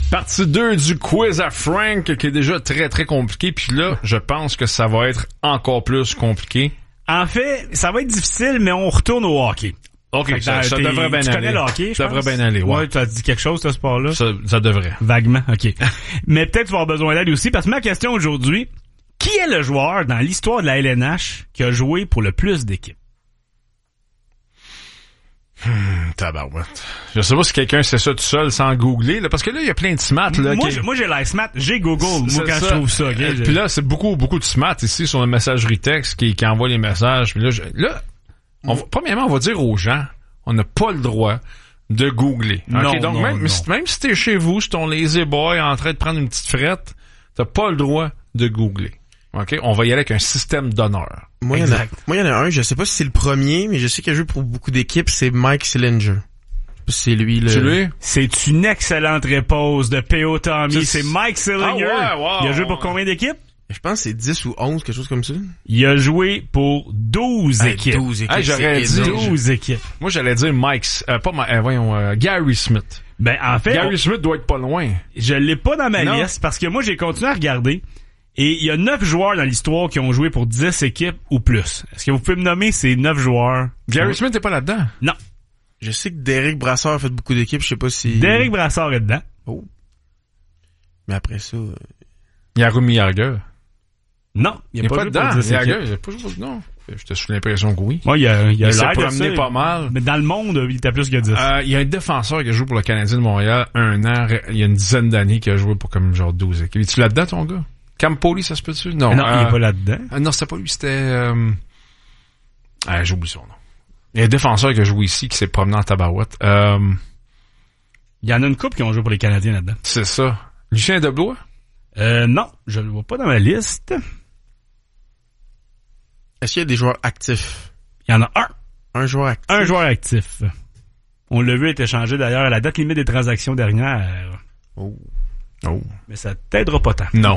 Partie 2 du quiz à Frank, qui est déjà très, très compliqué. Puis là, je pense que ça va être encore plus compliqué. En fait, ça va être difficile, mais on retourne au hockey. OK, ça devrait bien aller. Tu connais le hockey, je pense? Ça devrait bien aller, ouais. Tu as dit quelque chose, ce sport-là? Ça devrait. Vaguement, OK. Mais peut-être tu vas avoir besoin d'aide aussi, parce que ma question aujourd'hui, qui est le joueur dans l'histoire de la LNH qui a joué pour le plus d'équipes? Tabarouette. Je sais pas si quelqu'un sait ça tout seul sans googler, là, parce que là, il y a plein de smart, là. Moi, j'ai l'air smart. J'ai Google, moi, quand je trouve ça. Okay? Puis là, c'est beaucoup de smart ici sur la messagerie texte qui envoie les messages. Puis là, premièrement, on va dire aux gens, on n'a pas le droit de googler. Non, donc non, même si t'es chez vous, sur ton lazy boy, en train de prendre une petite frette, t'as pas le droit de googler. OK? On va y aller avec un système d'honneur. Moi, il y en a un, je sais pas si c'est le premier, mais je sais qu'il a joué pour beaucoup d'équipes, c'est Mike Sillinger. C'est lui, C'est lui? C'est une excellente réponse de P.O. Tommy. C'est Mike Sillinger. Ah ouais, wow, il a joué pour combien d'équipes? Je pense que c'est 10 ou 11, quelque chose comme ça. Il a joué pour 12 équipes. 12 équipes. J'aurais dit 12 équipes. Moi, j'allais dire Gary Smith. Ben, en fait. Gary Smith doit être pas loin. Je l'ai pas dans ma liste parce que moi, j'ai continué à regarder. Et il y a 9 joueurs dans l'histoire qui ont joué pour 10 équipes ou plus. Est-ce que vous pouvez me nommer ces 9 joueurs? Gary Smith n'est pas là-dedans? Non. Je sais que Derek Brassard a fait beaucoup d'équipes, je sais pas si... Derek Brassard est dedans. Oh. Mais après ça... Jaromir Jagr. Non, il n'y a pas dedans. Jagr, il a pas joué, non. J'étais sous l'impression que oui. Moi, il s'est promené pas mal. Mais dans le monde, il était plus que 10. Il y a un défenseur qui a joué pour le Canadien de Montréal un an, il y a une dizaine d'années, qui a joué pour comme genre 12 équipes. Es-tu là-dedans, ton gars? Campoli, ça se peut-tu? Non, il est pas là-dedans. Non, c'était pas lui, c'était... j'oublie son nom. Il y a un défenseur qui a joué ici, qui s'est promené en tabarouette. Il y en a une couple qui ont joué pour les Canadiens là-dedans. C'est ça. Lucien Deblois? Non, je le vois pas dans ma liste. Est-ce qu'il y a des joueurs actifs? Il y en a un. Un joueur actif? Un joueur actif. On l'a vu être échangé d'ailleurs à la date limite des transactions dernières. Oh. Mais ça t'aidera pas tant. Non.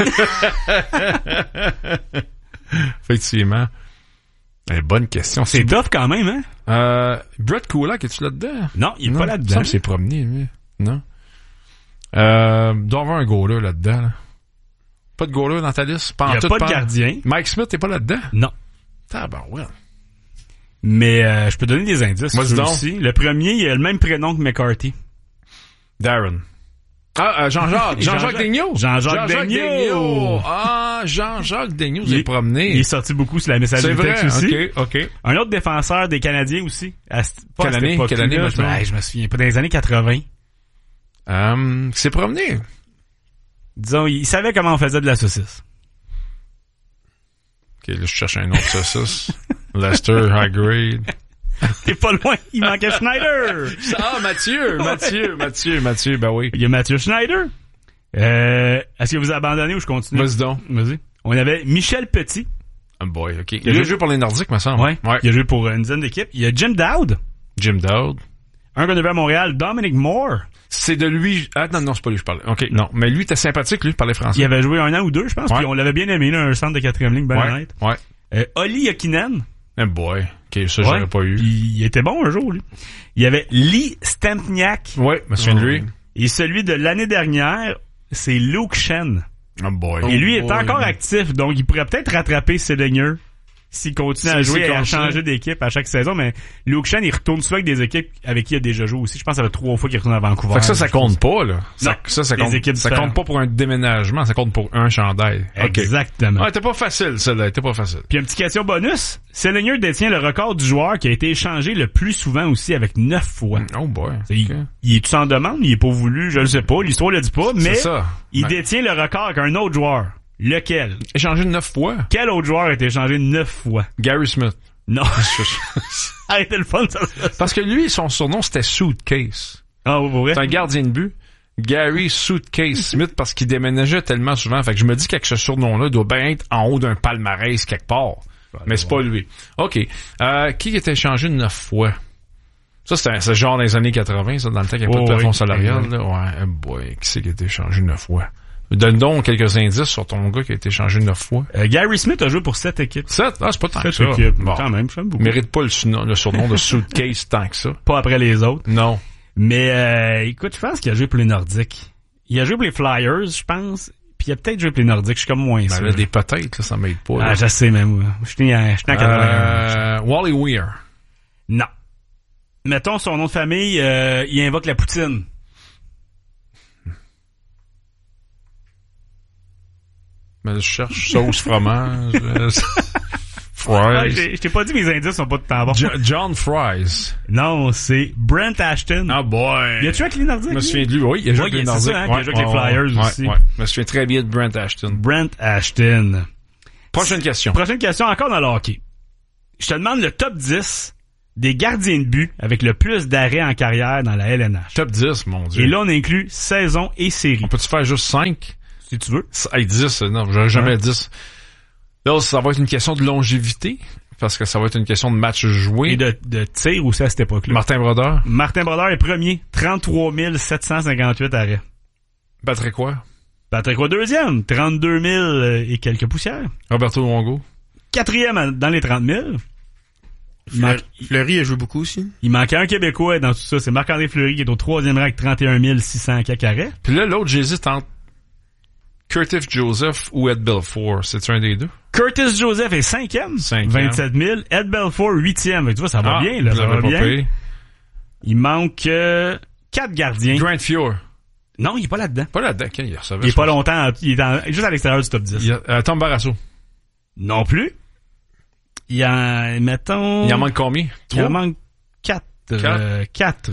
Effectivement. Bonne question. C'est tough quand même, hein? Brett Kulak, es-tu là-dedans? Non, il est pas là-dedans. Il s'est promené, lui. Non. Il doit y avoir un goaler là-dedans. Là. Pas de goaler dans ta liste? Il n'y a pas de gardien. Mike Smith, t'es pas là-dedans? Non. Tabarouette. Mais je peux donner des indices. Moi, aussi. Le premier, il a le même prénom que McCarthy. Darren. Jean-Jacques Daigneault. Jean-Jacques Daigneault. Jean-Jacques Daigneault s'est promené. Il est sorti beaucoup sur la messagerie texte aussi. C'est vrai, OK. Un autre défenseur des Canadiens aussi. Quelle année, je me souviens pas. Dans les années 80. S'est promené. Disons, il savait comment on faisait de la saucisse. OK, là, je cherche un autre saucisse. Lester, high grade. T'es pas loin, il manquait Schneider. Mathieu, ben oui. Il y a Mathieu Schneider. Est-ce que vous abandonnez ou je continue? Vas-y donc. Vas-y. On avait Michel Petit. Oh boy, OK. Il a joué pour les Nordiques, me semble. Ouais. Il a joué pour une dizaine d'équipes. Il y a Jim Dowd. Un gars de à Montréal, Dominic Moore. C'est de lui... Ah non, c'est pas lui que je parlais. OK, non. Mais lui, t'es sympathique, lui, il parlait français. Il avait joué 1 an ou 2, je pense, puis on l'avait bien aimé, là, un centre de 4e ligne, ben honnête. Ouais. Olli Jokinen. Oh boy. OK, ça, j'aurais pas eu. Il était bon un jour, lui. Il y avait Lee Stempniak. Ouais, me souviens de lui. Et celui de l'année dernière, c'est Luke Shen. Oh boy. Et lui est encore actif, donc il pourrait peut-être rattraper Sillinger s'il continue à jouer et à changer d'équipe à chaque saison. Mais Luke Shen, il retourne souvent avec des équipes avec qui il a déjà joué aussi. Je pense que ça fait 3 fois qu'il retourne à Vancouver. Fait que ça compte pas, là. Ça compte. Ça compte pas pour un déménagement, ça compte pour un chandail. Exactement. Ouais, t'es pas facile, celle-là. T'es pas facile. Puis une petite question bonus. Sillinger détient le record du joueur qui a été échangé le plus souvent aussi avec 9 fois. Oh boy. Il est-tu en demande? Il est pas voulu? Je le sais pas. L'histoire le dit pas. Mais il détient le record avec un autre joueur. Lequel? Échangé 9 fois? Quel autre joueur a été échangé 9 fois? Gary Smith. Non. Arrêtez le fun, ça. Parce que lui, son surnom, c'était Suitcase. Ah, oui, vrai? C'est un gardien de but. Gary Suitcase Smith, parce qu'il déménageait tellement souvent. Fait que je me dis qu'avec ce surnom-là, il doit bien être en haut d'un palmarès quelque part. Mais c'est pas lui. OK. Qui a été échangé 9 fois? Ça, c'est genre dans les années 80, ça, dans le temps qu'il n'y a pas de plafond salarial. Là. Ouais, boy, qui c'est qui a été échangé 9 fois? Donne donc quelques indices sur ton gars qui a été échangé 9 fois. Gary Smith a joué pour 7 équipes. 7? Ah, c'est pas tant que ça. Bon. Quand même, j'aime beaucoup. Mérite pas le surnom de Suitcase tant que ça. Pas après les autres. Non. Mais écoute, je pense qu'il a joué pour les Nordiques. Il a joué pour les Flyers, je pense. Puis il a peut-être joué pour les Nordiques. Je suis comme moins sûr. Là, des peut-être, là, ça m'aide pas. Là. Ah, je sais même. Je suis en 81. Wally Weir. Non. Mettons son nom de famille, il invoque la poutine. Mais je cherche sauce, fromage, Ah, fries. je t'ai pas dit mes indices sont pas de temps bon. John Fries. Non, c'est Brent Ashton. Ah boy. Il a tué avec les Nordiques? Je me souviens de lui, oui. Il a joué avec les c'est Nordiques. ça, hein, il a joué avec les Flyers aussi. Ouais. Je me souviens très bien de Brent Ashton. Brent Ashton. Prochaine question. Prochaine question, encore dans le hockey. Je te demande le top 10 des gardiens de but avec le plus d'arrêts en carrière dans la LNH. Top 10, mon Dieu. Et là, on inclut saison et série. On peut-tu faire juste 5? Si tu veux. Hey, 10, non, j'aurais jamais 10. Là, ça va être une question de longévité, parce que ça va être une question de match joué. Et de tir aussi à cette époque-là. Martin Brodeur. Martin Brodeur est premier. 33 758 arrêts. Patrick quoi? Patrick Roy deuxième. 32 000 et quelques poussières. Roberto Luongo. Quatrième dans les 30 000. Fleury a joué beaucoup aussi. Il manquait un Québécois dans tout ça. C'est Marc-André Fleury qui est au troisième rang avec 31 600 quelques arrêts. Puis là, l'autre, j'hésite entre Curtis Joseph ou Ed Belfour. C'est-tu un des deux? Curtis Joseph est cinquième. 27 000. Ed Belfour, huitième. Tu vois, ça va bien, là. Ça va bien. Payé. Il manque 4 gardiens. Grant Fuhr. Non, il est pas là-dedans. Pas là-dedans. Il recevait. Il est pas longtemps. Il est juste à l'extérieur du top 10. Tom Barrasso. Non plus. Il en, mettons... Il en manque combien? 3? Il en manque 4. 4.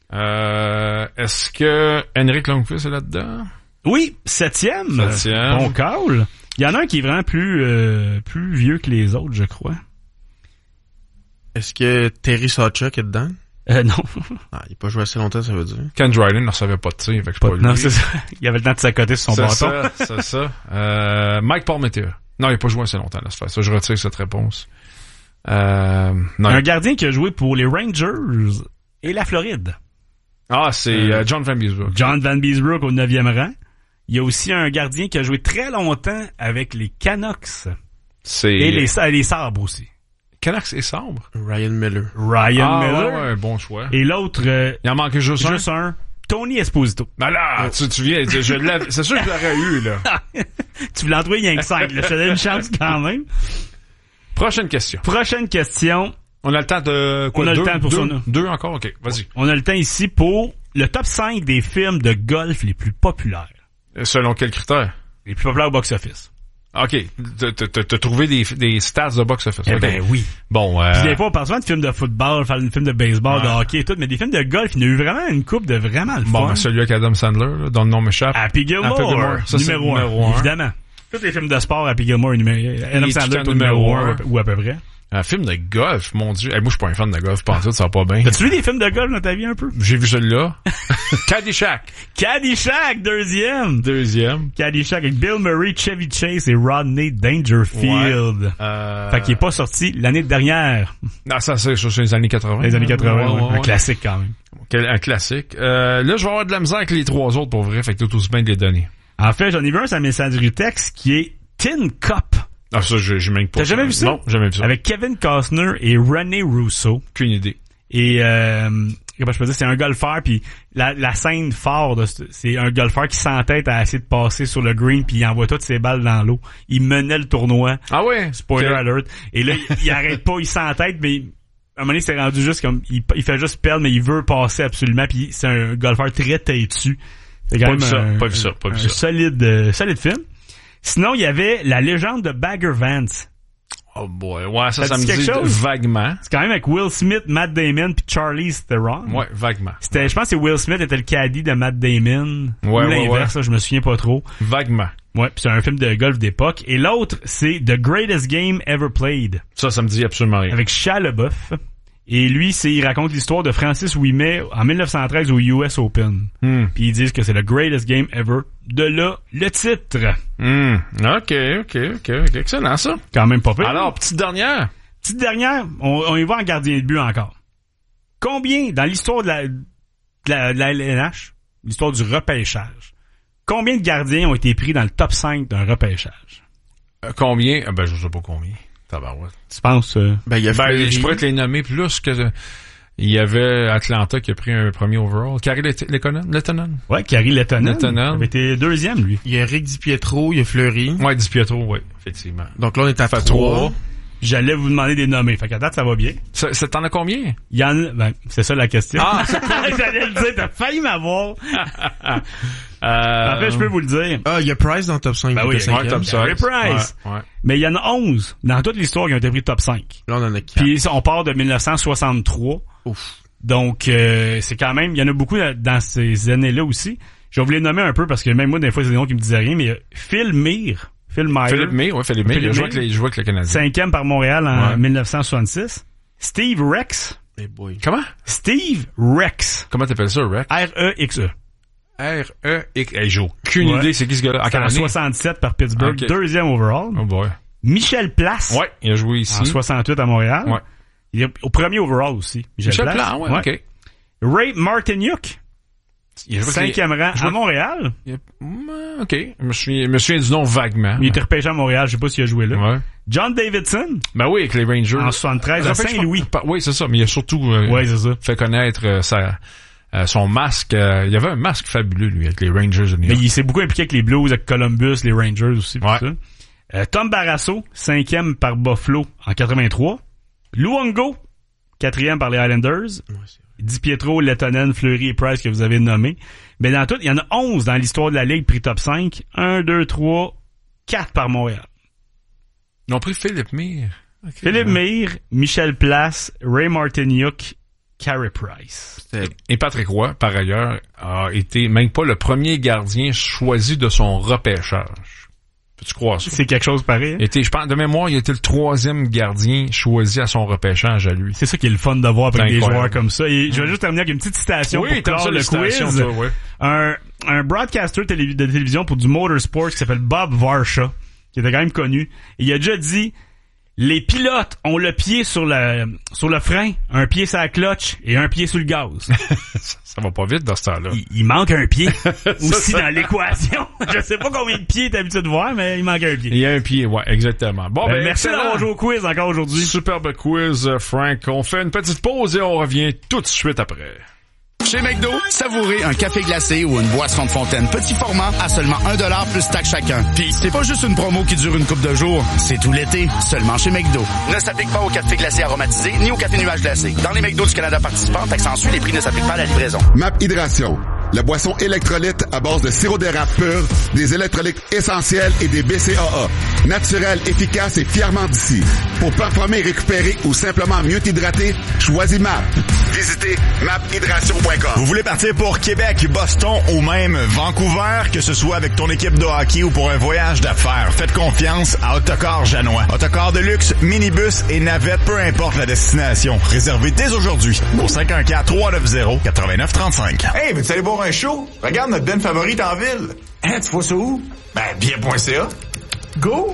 Est-ce que Henrik Lundqvist est là-dedans? Oui, septième. Bon call. Il y en a un qui est vraiment plus vieux que les autres, je crois. Est-ce que Terry Sawchuk est dedans? Non. Ah, il n'a pas joué assez longtemps, ça veut dire. Ken Dryden ne recevait pas de tir, fait que c'est pas lui. Non, c'est ça. Il avait le temps de s'accoter sur son bâton. C'est ça. Mike Palmeter. Non, il n'a pas joué assez longtemps, là, ça. Je retire cette réponse. Non. Un gardien qui a joué pour les Rangers et la Floride. Ah, c'est John Van Beesbrook. John Van Beesbrook au 9e rang. Il y a aussi un gardien qui a joué très longtemps avec les Canucks. Et les Sabres aussi. Canucks et Sabres? Ryan Miller. Miller. Ouais, bon choix. Et l'autre... il en manque juste un. Tony Esposito. Ben là, tu viens, c'est sûr que je l'aurais eu, là. Tu voulais en trouver rien que 5, là. Je te donne une chance quand même. Prochaine question. On a le temps de quoi? On a le temps pour ça. 2 encore? OK, vas-y. On a le temps ici pour le top 5 des films de golf les plus populaires. Selon quels critères? Les plus populaires au box-office. OK. T'as trouvé des stats de box-office. Eh okay. ben oui. Bon, Puis des fois, on parle souvent de films de football, de films de baseball, de hockey et tout, mais des films de golf, il y en a eu vraiment une coupe de vraiment le fun. Bon, celui avec Adam Sandler, là, dont le nom m'échappe. Happy Gilmore. Ça, numéro 1. Évidemment. Tous les films de sport, Happy Gilmore, Adam Sandler, numéro 1, ou à peu près. Un film de golf, mon Dieu. Moi, je suis pas un fan de golf, pas en tout, ça va pas bien. T'as-tu vu des films de golf dans ta vie un peu? J'ai vu celui-là. Caddyshack, deuxième. Caddyshack avec Bill Murray, Chevy Chase et Rodney Dangerfield. Ouais. Fait qu'il est pas sorti l'année dernière. Non, ça, c'est sur les années 80. Les années 80, ouais. Un classique quand même. Un classique. Là, je vais avoir de la misère avec les 3 autres pour vrai, fait que tout aussi bien de les donner. En fait, j'en ai vu un sur la messagerie texte qui est Tin Cup. Ah, ça, je manque pas. T'as jamais vu ça? Non, jamais vu ça. Avec Kevin Costner et René Russo. Aucune idée. Et, comment je peux dire, c'est un golfeur, puis la scène forte, c'est un golfeur qui s'entête à essayer de passer sur le green, puis il envoie toutes ses balles dans l'eau. Il menait le tournoi. Ah ouais? Spoiler alert. Et là, il arrête pas, il s'entête, mais à un moment donné, c'est rendu juste comme, il fait juste perdre, mais il veut passer absolument, puis c'est un golfeur très têtu. C'est quand même pas vu ça. solide film. Sinon, il y avait la légende de Bagger Vance. Oh boy, ouais, ça me dit dit vaguement. C'est quand même avec Will Smith, Matt Damon puis Charlize Theron. Ouais, vaguement. Je pense que Will Smith était le caddie de Matt Damon. Ouais, ou l'inverse, ça, je me souviens pas trop. Vaguement. Ouais, puis c'est un film de golf d'époque. Et l'autre, c'est The Greatest Game Ever Played. Ça me dit absolument rien. Avec Shia LaBeouf. Et lui, il raconte l'histoire de Francis Ouimet en 1913 au US Open. Puis ils disent que c'est le greatest game ever. De là, le titre. OK. Excellent, ça. Quand même pas pire. Alors, petite dernière, on y va en gardien de but encore. Combien, dans l'histoire de la LNH, l'histoire du repêchage, combien de gardiens ont été pris dans le top 5 d'un repêchage? Combien? Je sais pas combien. Tabarouette. Tu penses? Je pourrais te les nommer plus que... Il y avait Atlanta qui a pris un premier overall. Carey Lettonen. Ouais, Carey Lettonen. Il avait été deuxième, lui. Il y a Rick DiPietro, il y a Fleury. Ouais, DiPietro, oui, effectivement. Donc là, on est à 3. J'allais vous demander des nommés. Fait qu'à date, ça va bien. T'en as combien? Il y en a, c'est ça la question. Ah, j'allais le dire, t'as failli m'avoir. En fait, je peux vous le dire. Ah, il y a Price dans le top 5. Ben oui, ouais, top 5. Price. Ouais. Mais il y en a 11 dans toute l'histoire qui ont été pris top 5. Là, on en a 4. Puis on part de 1963. Ouf. Donc, c'est quand même, il y en a beaucoup dans ces années-là aussi. Je vais vous les nommer un peu parce que même moi, des fois, c'est des noms qui me disaient rien, mais il y a Phil Meir. Philippe Meir. Il jouait avec le Canadien. 5e par Montréal en 1966. Steve Rex. Hey boy. Comment? Steve Rex. Comment t'appelles ça, Rex? R-E-X-E. R-E-X. Hey, j'ai aucune idée c'est qui ce gars-là. En 67 par Pittsburgh. Okay. 2e overall. Oh boy. Michel Place. Ouais, il a joué ici. En 68 à Montréal. Ouais. Il est au premier overall aussi. Michel Place. Ouais, OK. Ray Martinyuk. 5e rang à Montréal. OK. Je me souviens du nom vaguement. Il était repêché à Montréal, je sais pas s'il a joué là. Ouais. John Davidson. Ben oui, avec les Rangers. En 73 à Saint-Louis. Oui, c'est ça, mais il a surtout c'est ça. fait connaître son masque. Il y avait un masque fabuleux, lui, avec les Rangers de New York. Mais il s'est beaucoup impliqué avec les Blues, avec Columbus, les Rangers aussi. Ouais. Ça. Tom Barrasso, 5e par Buffalo en 83. Luongo, 4e par les Islanders. Ouais, DiPietro, Lettonen, Fleury et Price que vous avez nommés. Mais dans tout, il y en a 11 dans l'histoire de la Ligue pris top 5. 1, 2, 3, 4 par Montréal. Ils ont pris Philippe Meir. Okay, Philippe Meir, Michel Place, Ray Martinyuk, Carey Price. Et Patrick Roy, par ailleurs, a été même pas le premier gardien choisi de son repêchage. Peux-tu croire ça? C'est quelque chose pareil. Hein? Je pense, de mémoire, il était le 3e gardien choisi à son repêchage à lui. C'est ça qui est le fun de voir avec des joueurs comme ça. Et je vais juste terminer avec une petite citation pour clore le quiz. Toi, ouais. Un broadcaster de télévision pour du motorsport qui s'appelle Bob Varsha, qui était quand même connu. Et il a déjà dit, les pilotes ont le pied sur le frein, un pied sur la clutch et un pied sur le gaz. Ça va pas vite dans ce temps-là. Il manque un pied aussi dans l'équation. Je sais pas combien de pieds t'es habitué de voir, mais il manque un pied. Il y a un pied, ouais, exactement. Bon, merci d'avoir joué au quiz encore aujourd'hui. Superbe quiz, Frank. On fait une petite pause et on revient tout de suite après. Chez McDo, savourez un café glacé ou une boisson de fontaine petit format à seulement 1$ plus taxe chacun. Puis c'est pas juste une promo qui dure une couple de jours, c'est tout l'été, seulement chez McDo. Ne s'applique pas au café glacé aromatisé ni au café nuage glacé. Dans les McDo du Canada participants, taxe en suit, les prix ne s'appliquent pas à la livraison. MAP Hydration, la boisson électrolyte à base de sirop d'érable pur, des électrolytes essentiels et des BCAA. Naturel, efficace et fièrement d'ici. Pour performer, récupérer ou simplement mieux t'hydrater, choisis MAP. Visitez maphydration.com. Vous voulez partir pour Québec, Boston ou même Vancouver, que ce soit avec ton équipe de hockey ou pour un voyage d'affaires, faites confiance à Autocar Janois. Autocar de luxe, minibus et navette, peu importe la destination. Réservez dès aujourd'hui au 514-390-8935. Hey, veux-tu aller boire un show? Regarde notre band favorite en ville. Hein, tu vois ça où? Ben, bien.ca. Go!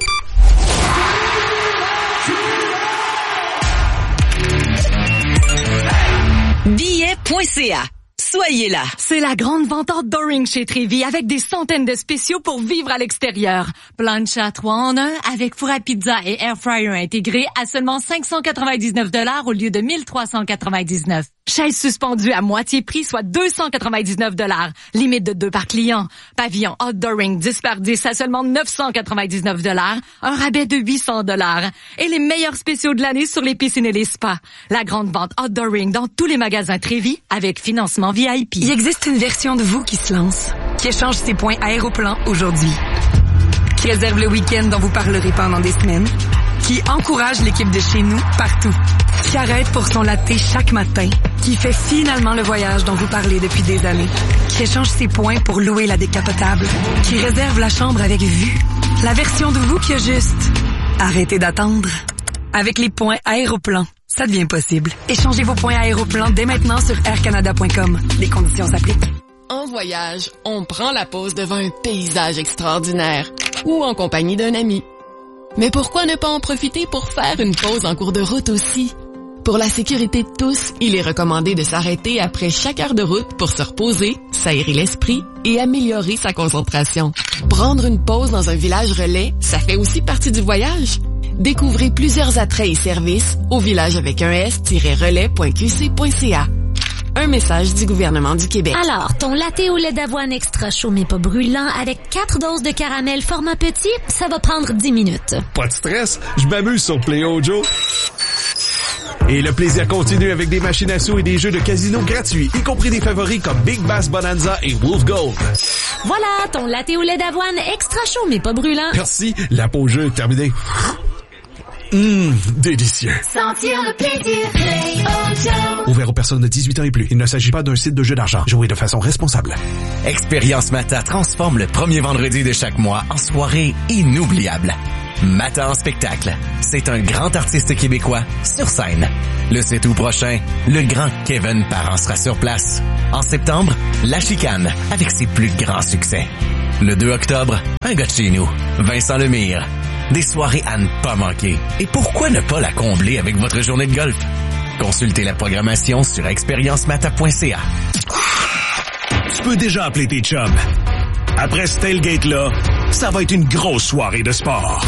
Billet.ca. Soyez là. C'est la grande vente outdooring chez Trévis avec des centaines de spéciaux pour vivre à l'extérieur. Plancha 3 en 1 avec four à pizza et air fryer intégré à seulement 599 $ au lieu de 1399. Chaise suspendue à moitié prix, soit 299 $. Limite de 2 par client. Pavillon outdooring 10 par 10 à seulement 999 $. Un rabais de 800 $. Et les meilleurs spéciaux de l'année sur les piscines et les spas. La grande vente outdooring dans tous les magasins Trévis avec financement VIP. Il existe une version de vous qui se lance, qui échange ses points Aéroplan aujourd'hui, qui réserve le week-end dont vous parlerez pendant des semaines, qui encourage l'équipe de chez nous partout, qui arrête pour son latte chaque matin, qui fait finalement le voyage dont vous parlez depuis des années, qui échange ses points pour louer la décapotable, qui réserve la chambre avec vue. La version de vous qui a juste arrêté d'attendre. Avec les points Aéroplan, ça devient possible. Échangez vos points Aéroplan dès maintenant sur aircanada.com. Les conditions s'appliquent. En voyage, on prend la pause devant un paysage extraordinaire ou en compagnie d'un ami. Mais pourquoi ne pas en profiter pour faire une pause en cours de route aussi? Pour la sécurité de tous, il est recommandé de s'arrêter après chaque heure de route pour se reposer, s'aérer l'esprit et améliorer sa concentration. Prendre une pause dans un village relais, ça fait aussi partie du voyage. Découvrez plusieurs attraits et services au village avec un s-relais.qc.ca. Un message du gouvernement du Québec. Alors, ton latte au lait d'avoine extra chaud mais pas brûlant avec 4 doses de caramel format petit, ça va prendre 10 minutes. Pas de stress, je m'amuse sur PlayOjo. Et le plaisir continue avec des machines à sous et des jeux de casino gratuits, y compris des favoris comme Big Bass Bonanza et Wolf Gold. Voilà, ton latte au lait d'avoine extra chaud mais pas brûlant. Merci, la pause jeu est terminée. Délicieux. Sentir le plaisir, PlayOjo. Ouvert aux personnes de 18 ans et plus. Il ne s'agit pas d'un site de jeu d'argent. Jouez de façon responsable. Expérience Mata transforme le premier vendredi de chaque mois en soirée inoubliable. Mata en spectacle. C'est un grand artiste québécois sur scène. Le 7 août prochain, le grand Kevin Parent sera sur place. En septembre, La Chicane avec ses plus grands succès. Le 2 octobre, un gars de chez nous, Vincent Lemire. Des soirées à ne pas manquer. Et pourquoi ne pas la combler avec votre journée de golf? Consultez la programmation sur expériencemata.ca. Tu peux déjà appeler tes chums. Après ce tailgate-là, ça va être une grosse soirée de sport.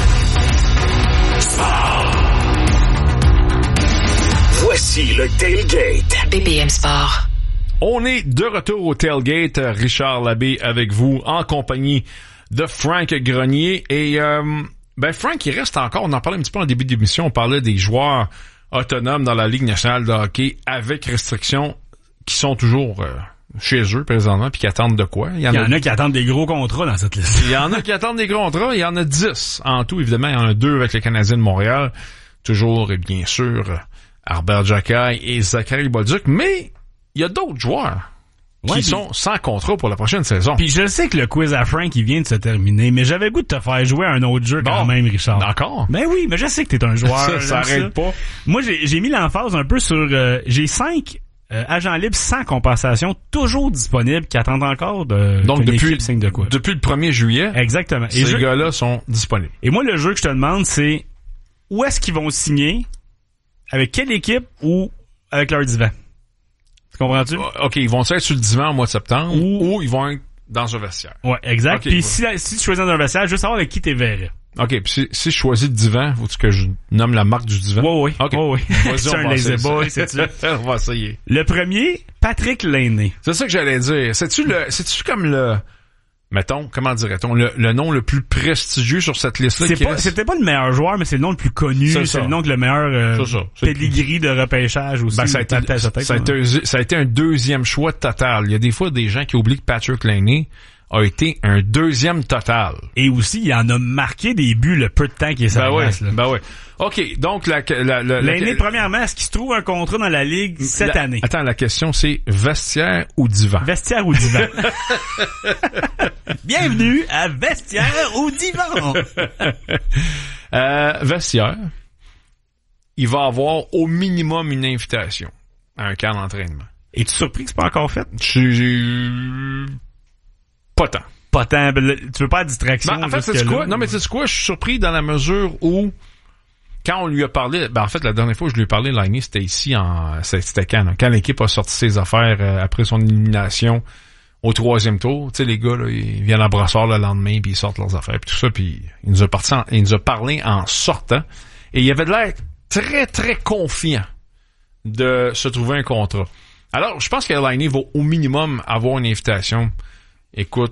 Voici le tailgate. BPM Sport. On est de retour au tailgate. Richard Labbé avec vous en compagnie de Frank Grenier. Et Frank, il reste encore, on en parlait un petit peu en début d'émission, on parlait des joueurs autonomes dans la Ligue nationale de hockey avec restrictions qui sont toujours chez eux présentement puis qui attendent de quoi? Il y en a qui attendent des gros contrats dans cette liste. Il y en a qui attendent des gros contrats, il y en a 10 en tout, évidemment. Il y en a 2 avec les Canadiens de Montréal, toujours et bien sûr Albert Jacquet et Zachary Bolduc, mais il y a d'autres joueurs qui sont sans contrat pour la prochaine saison. Puis je sais que le quiz à Frank, il vient de se terminer, mais j'avais le goût de te faire jouer à un autre jeu quand même, Richard. D'accord. Ben oui, mais je sais que t'es un joueur. ça arrête pas. Moi, j'ai mis l'emphase un peu sur... j'ai 5 agents libres sans compensation, toujours disponibles, qui attendent encore de... Donc depuis le 1er juillet, exactement. Et ces gars-là sont disponibles. Et moi, le jeu que je te demande, c'est où est-ce qu'ils vont signer, avec quelle équipe ou avec leur divan? Comprends-tu? OK, ils vont être sur le divan au mois de septembre ou ils vont être dans un vestiaire. Ouais, exact. Okay, puis si tu choisis dans un vestiaire, je veux savoir avec qui t'es verrais. OK, puis si je choisis le divan, faut-tu que je nomme la marque du divan? Oui. Okay. Oui. C'est un lazy boy, c'est-tu? On va essayer. Le premier, Patrick Lainé. C'est ça que j'allais dire. C'est-tu comme le... Mettons, comment dirait-on, le nom le plus prestigieux sur cette liste-là? C'est peut-être pas le meilleur joueur, mais c'est le nom le plus connu. C'est le nom que le meilleur pedigree de repêchage aussi. Ça a été un deuxième choix total. Il y a des fois des gens qui oublient que Patrick Lainé a été un deuxième total. Et aussi, il en a marqué des buts le peu de temps qu'il est sur la glace. Ben oui. OK, donc Lainé, premièrement, est-ce qu'il se trouve un contrat dans la Ligue cette année? Attends, la question c'est vestiaire ou divan? Vestiaire ou divan? Bienvenue à Vestiaire ou divan? Vestiaire. Il va avoir au minimum une invitation à un camp d'entraînement. Es-tu surpris que c'est pas encore fait? Pas tant. Pas tant. Tu veux pas de distraction? En fait, c'est quoi? Non, mais c'est quoi? Je suis surpris dans la mesure où, quand on lui a parlé, en fait, la dernière fois que je lui ai parlé, Lainé, c'était ici c'était quand l'équipe a sorti ses affaires après son élimination au 3e tour. Tu sais, les gars, là, ils viennent à Brossard le lendemain, puis ils sortent leurs affaires, puis tout ça, puis il nous a parlé en sortant. Et il avait de l'air très, très confiant de se trouver un contrat. Alors, je pense que Lainé va au minimum avoir une invitation. Écoute,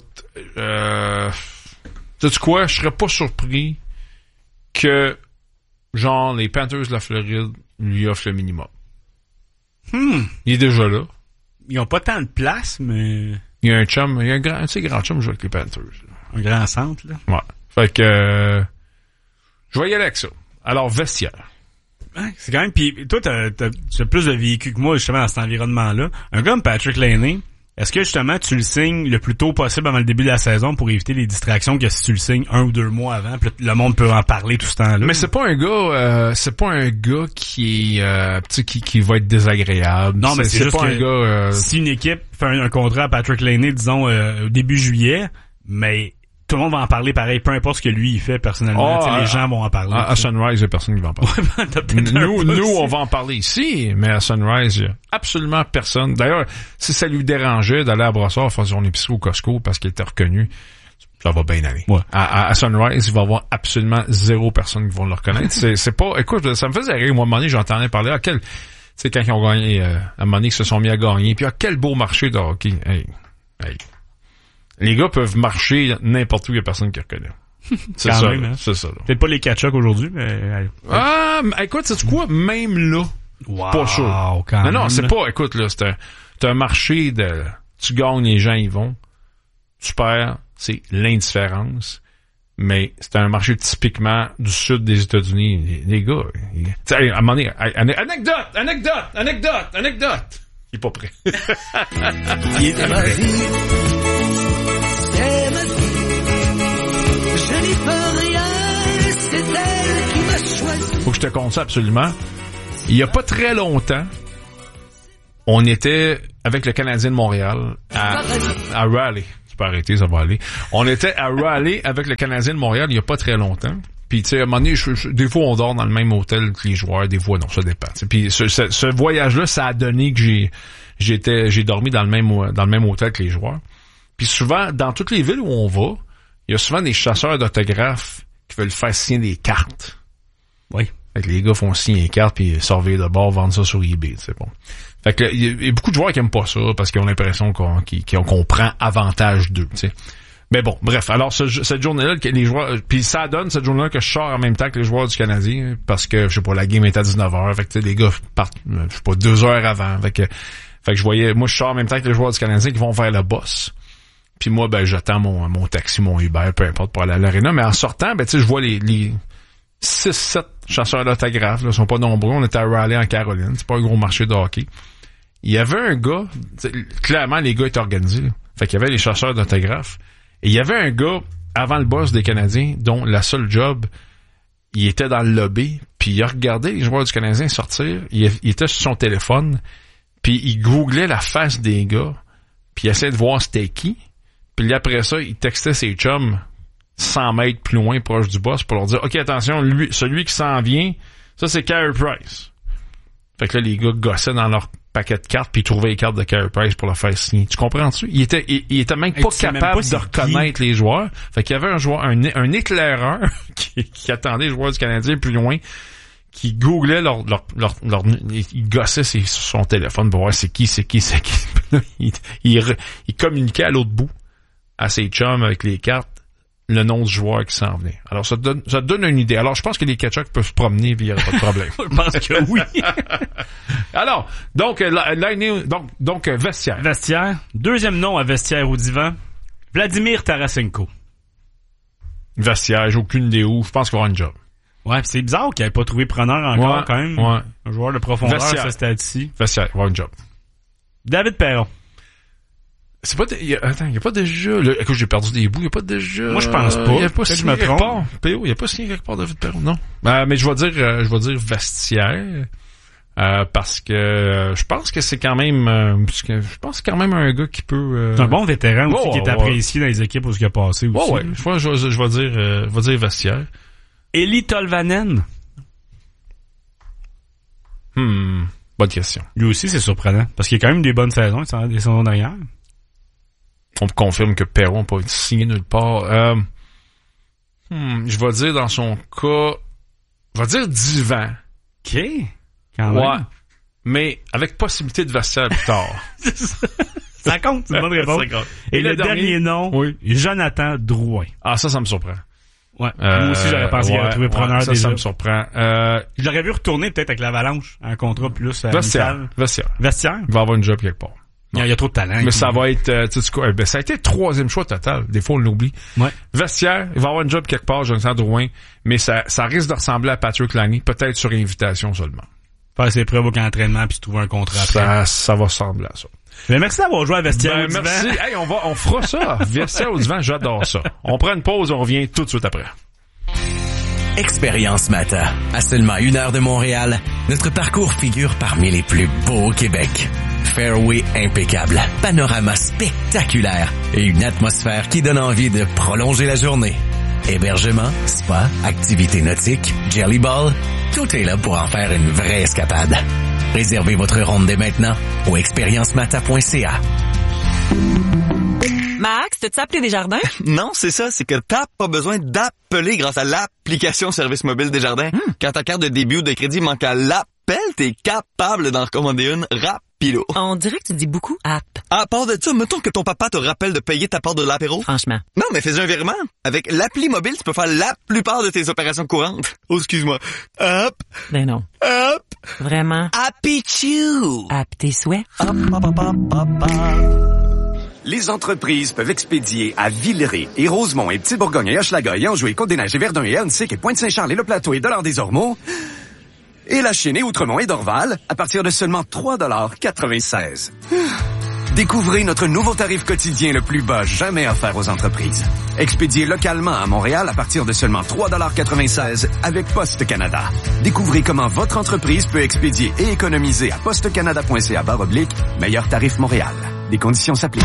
sais-tu quoi? Je serais pas surpris que, genre, les Panthers de la Floride lui offrent le minimum. Il est déjà là. Ils ont pas tant de place, mais... Il y a un chum, il y a un grand chum qui joue avec les Panthers. Là. Un grand centre, là. Ouais. Fait que, je vais y aller avec ça. Alors, vestiaire. Ouais, c'est quand même... Puis toi, tu as plus de vécu que moi, justement, dans cet environnement-là. Un gars comme Patrick Lainé, est-ce que, justement, tu le signes le plus tôt possible avant le début de la saison pour éviter les distractions que si tu le signes 1 ou 2 mois avant, puis le monde peut en parler tout ce temps-là? Mais c'est pas un gars qui est, qui va être désagréable. Non, mais c'est juste pas un gars, si une équipe fait un contrat à Patrick Lainé, disons, au début juillet, mais tout le monde va en parler pareil, peu importe ce que lui il fait personnellement. Les gens vont en parler. À Sunrise, il y a personne qui va en parler. nous, on va en parler ici, mais à Sunrise, il y a absolument personne. D'ailleurs, si ça lui dérangeait d'aller à Brossard faire son épicerie au Costco parce qu'il était reconnu, ça va bien aller. Ouais. À Sunrise, il va y avoir absolument 0 personnes qui vont le reconnaître. c'est pas, écoute, ça me faisait rire. Moi, à un moment donné, j'entendais parler, tu sais, quand ils ont gagné, à un moment donné, ils se sont mis à gagner. Puis, quel beau marché de hockey. Hey. Les gars peuvent marcher n'importe où, il y a personne qui reconnaît. C'est ça, même, hein? C'est ça, là. Peut-être pas les Kachuk aujourd'hui, mais... écoute, c'est quoi? Même là. Wow, pas sûr. Non, c'est pas, écoute, là, c'est un marché de, tu gagnes, les gens y vont. Tu perds, c'est l'indifférence. Mais c'est un marché typiquement du sud des États-Unis. Les gars, à un moment donné, anecdote! Il est pas prêt. Il est prêt. Je n'y peux rien, c'est elle qui m'a choisi. Faut que je te conte ça absolument. Il y a pas très longtemps, on était avec le Canadien de Montréal à Raleigh. Tu peux arrêter, ça va aller. On était à Raleigh avec le Canadien de Montréal il y a pas très longtemps. Puis tu sais, à un moment donné, des fois on dort dans le même hôtel que les joueurs, des fois non, ça dépend. T'sais. Puis ce voyage-là, ça a donné que j'ai dormi dans le même hôtel que les joueurs. Puis souvent, dans toutes les villes où on va, il y a souvent des chasseurs d'autographes qui veulent faire signer des cartes. Oui. Fait que les gars font signer les cartes puis surveiller de bord, vendre ça sur eBay, c'est bon. Fait que il y a beaucoup de joueurs qui aiment pas ça parce qu'ils ont l'impression qu'on prend avantage d'eux, tu sais. Mais bon, bref. Alors cette journée-là, les joueurs, puis ça donne cette journée-là que je sors en même temps que les joueurs du Canadien parce que je sais pas, la game est à 19h. Fait que tu sais, les gars partent, je sais pas, 2 heures avant. Fait que je voyais, moi je sors en même temps que les joueurs du Canadien qui vont vers le boss. Puis moi, ben j'attends mon taxi, mon Uber, peu importe, pour aller à l'aréna. Mais en sortant, ben tu sais, je vois les 6-7 chasseurs d'autographes, là, sont pas nombreux. On était à Raleigh en Caroline. C'est pas un gros marché de hockey. Il y avait un gars, clairement les gars étaient organisés. Là. Fait qu'il y avait les chasseurs d'autographes. Et il y avait un gars, avant le boss des Canadiens, dont la seule job, il était dans le lobby, puis il a regardé les joueurs du Canadien sortir, il était sur son téléphone, puis il googlait la face des gars, puis il essayait de voir c'était qui. Puis après ça, il textait ses chums 100 mètres plus loin, proche du boss, pour leur dire « OK, attention, celui qui s'en vient, ça c'est Carey Price. » Fait que là, les gars gossaient dans leur paquet de cartes, puis ils trouvaient les cartes de Carey Price pour le faire signer. Tu comprends-tu? Il était même pas capable de reconnaître les joueurs. Fait qu'il y avait un joueur, un éclaireur qui attendait les joueurs du Canadien plus loin, qui googlait il gossait sur son téléphone pour voir c'est qui. Il communiquait à l'autre bout, à ses chums avec les cartes, le nom du joueur qui s'en venait. Alors, ça te donne une idée. Alors, je pense que les Kachuk peuvent se promener et il n'y aura pas de problème. Je pense que oui. Alors, donc vestiaire. Vestiaire. Deuxième nom à vestiaire au divan, Vladimir Tarasenko. Vestiaire, j'ai aucune idée où. Je pense qu'il va avoir une job. Ouais, pis c'est bizarre qu'il n'ait pas trouvé preneur encore, quand même. Ouais. Un joueur de profondeur, vestiaire. Ça c'était ici. Vestiaire, il va avoir une job. David Perron. C'est pas il y a pas déjà écoute, j'ai perdu des bouts, il y a pas déjà. Moi je pense pas. Il y a pas si je me trompe. PO, il y a pas signé quelque part David Perron, non. Mais je vais dire vestiaire parce que je pense que c'est quand même un gars qui peut C'est un bon vétéran aussi qui est apprécié dans les équipes où il a passé aussi. Ouais. Je vais dire vestiaire. Eli Tolvanen. Bonne question. Lui aussi c'est surprenant parce qu'il y a quand même des bonnes saisons, des saisons derrière. On me confirme que Perron n'a pas été signé nulle part. Je vais dire dans son cas, je vais dire divan. OK. Quand même. Ouais. Mais avec possibilité de vestiaire plus tard. Ça compte, c'est une bonne réponse. Et le dernier nom, oui. Jonathan Drouin. Ah, ça me surprend. Ouais. Moi aussi, j'aurais pensé qu'il aurait trouvé preneur déjà. Ça me surprend. Je l'aurais vu retourner peut-être avec l'Avalanche, un contrat plus Vestiaire. Vestiaire. Il va avoir une job quelque part. Il y a trop de talent. Mais ça va être, tu sais quoi, ça a été le 3e choix total. Des fois, on l'oublie. Ouais. Vestiaire, il va avoir une job quelque part, Jonathan Drouin, mais ça risque de ressembler à Patrick Laine, peut-être sur invitation seulement. Faire ses preuves au camp d'entraînement puis trouver un contrat après. Ça va ressembler à ça. Mais merci d'avoir joué à Vestiaire au divan. Merci. Hey, on fera ça. Vestiaire au divan, j'adore ça. On prend une pause, on revient tout de suite après. Expérience Mata. À seulement 1 heure de Montréal, notre parcours figure parmi les plus beaux au Québec. Fairway impeccable, panorama spectaculaire et une atmosphère qui donne envie de prolonger la journée. Hébergement, spa, activités nautiques, jelly ball, tout est là pour en faire une vraie escapade. Réservez votre ronde dès maintenant au expériencemata.ca. Max, t'as-tu appelé Desjardins? Non, c'est ça, c'est que t'as pas besoin d'appeler grâce à l'application Service Mobile Desjardins. Quand ta carte de débit ou de crédit manque à l'appel, t'es capable d'en recommander une rapido. On dirait que tu dis beaucoup app. À part de ça, mettons que ton papa te rappelle de payer ta part de l'apéro. Franchement. Non, mais fais un virement. Avec l'appli mobile, tu peux faire la plupart de tes opérations courantes. Oh, excuse-moi. Hop. Ben non. Hop. Vraiment. Happy Chew. App tes souhaits. Hop, hop, hop, hop, hop, hop. Les entreprises peuvent expédier à Villeray et Rosemont et Petite-Bourgogne et Hochelaga et Anjou et Côte-des-Neiges et Verdun et Hernesik et Pointe-Saint-Charles et Le Plateau et Dollard-des-Ormeaux et La Chine et Outremont et Dorval à partir de seulement 3,96 $. Découvrez notre nouveau tarif quotidien le plus bas jamais offert aux entreprises. Expédié localement à Montréal à partir de seulement 3,96 $ avec Poste Canada. Découvrez comment votre entreprise peut expédier et économiser à postecanada.ca/meilleur tarif Montréal. Les conditions s'appliquent.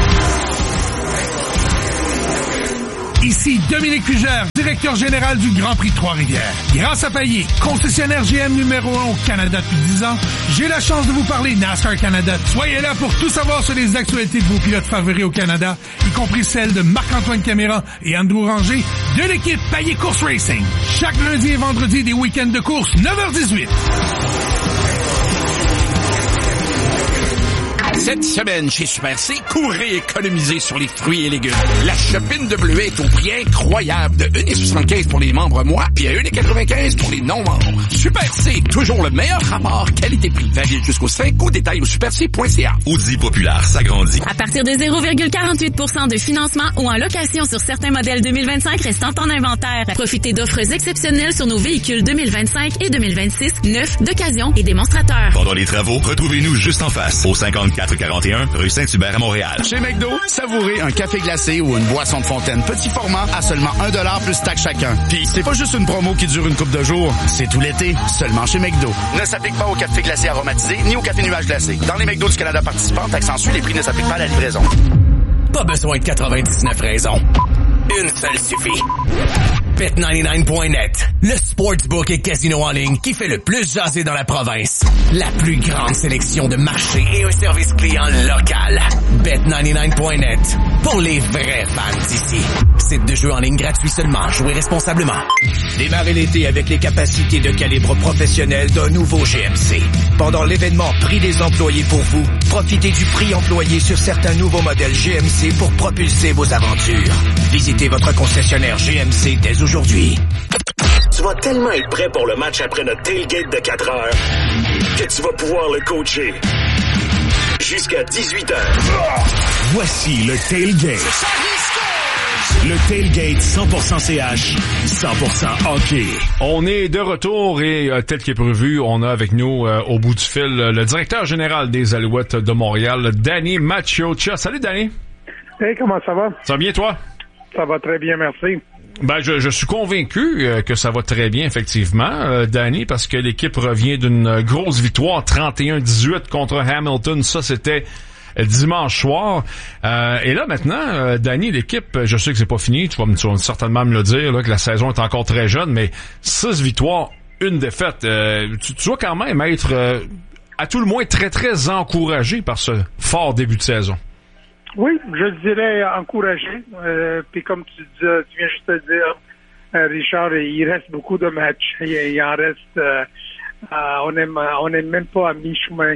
Ici Dominique Fugère, directeur général du Grand Prix de Trois-Rivières. Grâce à Payet, concessionnaire GM numéro 1 au Canada depuis 10 ans, j'ai la chance de vous parler NASCAR Canada. Soyez là pour tout savoir sur les actualités de vos pilotes favoris au Canada, y compris celles de Marc-Antoine Caméra et Andrew Ranger de l'équipe Payet Course Racing. Chaque lundi et vendredi des week-ends de course, 9h18. Cette semaine, chez Super C, courez économiser sur les fruits et légumes. La chopine de bleuet est au prix incroyable de 1,75 pour les membres mois, puis à 1,95 pour les non-membres. Super C, toujours le meilleur rapport qualité-prix. Valide jusqu'au 5 au détail au superc.ca. Audi Populaire s'agrandit. À partir de 0,48% de financement ou en location sur certains modèles 2025 restant en inventaire. Profitez d'offres exceptionnelles sur nos véhicules 2025 et 2026, neufs, d'occasion et démonstrateurs. Pendant les travaux, retrouvez-nous juste en face, au 5441 rue Saint-Hubert à Montréal. Chez McDo, savourez un café glacé ou une boisson de fontaine petit format à seulement 1$ plus taxe chacun. Puis c'est pas juste une promo qui dure une couple de jours, c'est tout l'été, seulement chez McDo. Ne s'applique pas au café glacé aromatisé ni au café nuage glacé. Dans les McDo du Canada participants, taxe en suit, les prix ne s'appliquent pas à la livraison. Pas besoin de 99 raisons. Une seule suffit. Bet99.net, le sportsbook et casino en ligne qui fait le plus jaser dans la province. La plus grande sélection de marchés et un service client local. Bet99.net, pour les vrais fans d'ici. Site de jeu en ligne gratuit seulement. Jouez responsablement. Démarrez l'été avec les capacités de calibre professionnel d'un nouveau GMC. Pendant l'événement Prix des employés pour vous, profitez du prix employé sur certains nouveaux modèles GMC pour propulser vos aventures. Visitez votre concessionnaire GMC dès aujourd'hui. Tu vas tellement être prêt pour le match après notre tailgate de 4 heures que tu vas pouvoir le coacher jusqu'à 18h. Voici le tailgate. Le tailgate 100% CH, 100% hockey. On est de retour et tel qu'est prévu, on a avec nous au bout du fil le directeur général des Alouettes de Montréal, Danny Maciocia. Salut Danny. Hey, comment ça va? Ça va bien toi? Ça va très bien, merci. Ben, je suis convaincu que ça va très bien, effectivement, Danny, parce que l'équipe revient d'une grosse victoire, 31-18 contre Hamilton. Ça, c'était dimanche soir. Et là, maintenant, Danny, l'équipe, je sais que c'est pas fini, tu vas certainement me le dire, là, que la saison est encore très jeune, mais 6 victoires, 1 défaite. Tu dois quand même être, à tout le moins, très, très encouragé par ce fort début de saison. Oui, je dirais encouragé. Puis comme tu viens juste de dire, Richard, il reste beaucoup de matchs. Il en reste. On est même pas à mi-chemin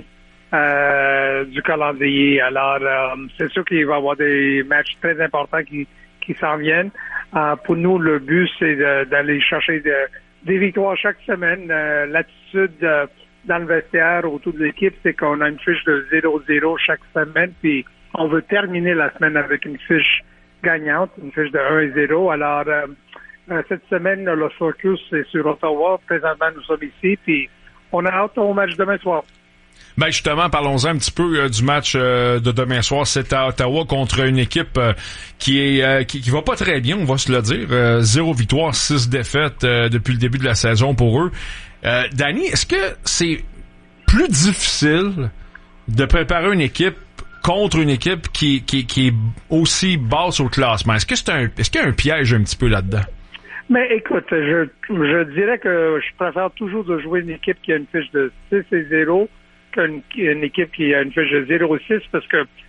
du calendrier. Alors, c'est sûr qu'il va y avoir des matchs très importants qui s'en viennent. Pour nous, le but, c'est d'aller chercher des victoires chaque semaine. L'attitude dans le vestiaire autour de l'équipe, c'est qu'on a une fiche de 0-0 chaque semaine. Puis on veut terminer la semaine avec une fiche gagnante, une fiche de 1-0. Alors, cette semaine, le focus est sur Ottawa. Présentement, nous sommes ici, puis on a hâte au match demain soir. Ben justement, parlons-en un petit peu du match de demain soir. C'est à Ottawa contre une équipe qui va pas très bien, on va se le dire. 0 victoire, 6 défaites depuis le début de la saison pour eux. Danny, est-ce que c'est plus difficile de préparer une équipe contre une équipe qui est aussi basse au classement? Est-ce qu'il y a un piège un petit peu là-dedans? Mais écoute, je dirais que je préfère toujours de jouer une équipe qui a une fiche de 6-0 qu'une équipe qui a une fiche de 0-6 parce que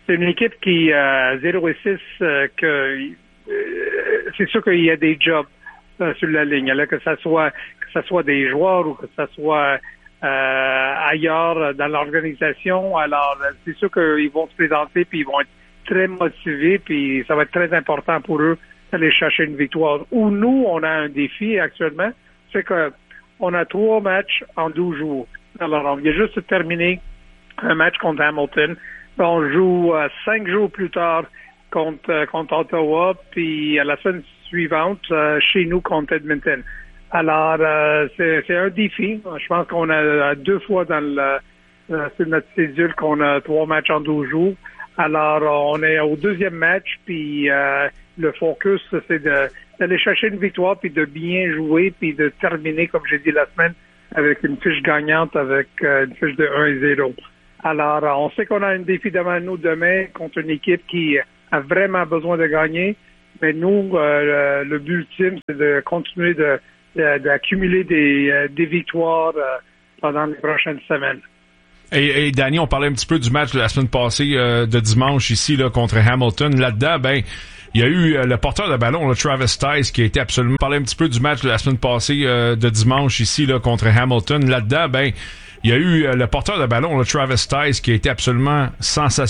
c'est une équipe qui 0-6 que c'est sûr qu'il y a des jobs sur la ligne. Là, que ça soit des joueurs ou que ça soit ailleurs dans l'organisation. Alors, c'est sûr qu'ils vont se présenter puis ils vont être très motivés puis ça va être très important pour eux d'aller chercher une victoire. Où nous, on a un défi actuellement, c'est que on a 3 matchs en 12 jours. Alors, on vient juste de terminer un match contre Hamilton. On joue 5 jours plus tard contre Ottawa, puis à la semaine suivante, chez nous contre Edmonton. Alors, c'est un défi. Je pense qu'on a 2 fois sur notre cédule qu'on a 3 matchs en 12 jours. Alors, on est au 2e match, puis le focus, c'est d'aller chercher une victoire, puis de bien jouer, puis de terminer, comme j'ai dit la semaine, avec une fiche gagnante, avec une fiche de 1-0. Alors, on sait qu'on a un défi devant nous demain contre une équipe qui a vraiment besoin de gagner, mais nous, le but ultime, c'est de continuer d'accumuler des victoires pendant les prochaines semaines. Et Danny, on parlait un petit peu du match de la semaine passée de dimanche ici là contre Hamilton. Là-dedans, il y a eu le porteur de ballon, là, Travis Stice, qui a été absolument... On parlait un petit peu du match de la semaine passée de dimanche ici là contre Hamilton. Là-dedans, il y a eu le porteur de ballon, là, Travis Stice, qui a été absolument sensationnel.